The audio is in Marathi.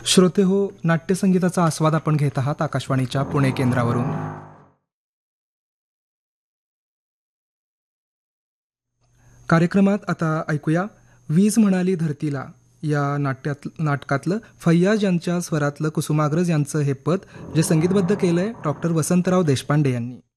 श्रोते हो, नाट्यसंगीताचा आस्वाद आपण घेत आहात आकाशवाणीच्या पुणे केंद्रावरून. कार्यक्रमात आता ऐकूया वीज म्हणाली धरतीला या नाटकातलं फैयाज यांच्या स्वरातलं कुसुमाग्रज यांचं हे पद जे संगीतबद्ध केलंय डॉक्टर वसंतराव देशपांडे यांनी.